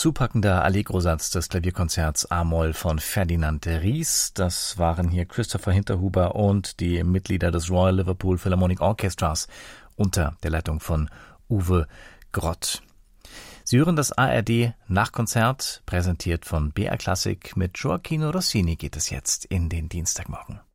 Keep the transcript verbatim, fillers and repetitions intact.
zupackender Allegro-Satz des Klavierkonzerts A-Moll von Ferdinand de Ries. Das waren hier Christopher Hinterhuber und die Mitglieder des Royal Liverpool Philharmonic Orchestras unter der Leitung von Uwe Grott. Sie hören das A R D Nachkonzert, präsentiert von B R Klassik. Mit Gioachino Rossini geht es jetzt in den Dienstagmorgen.